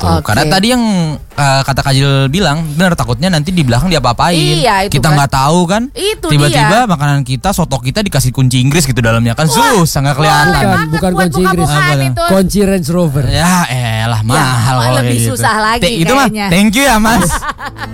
gitu. Karena tadi yang kata Kajil bilang benar, takutnya nanti di belakang diapa-apain. Iya, itu kita nggak tahu kan. Itu tiba-tiba makanan kita, soto kita dikasih kunci Inggris gitu dalamnya kan. Susah nggak kelihatan. Bukan kunci Inggris. Kunci Range Rover. Ya elah mahal kalau lebih kayak gitu. susah lagi Itu mah kayaknya. thank you ya Mas.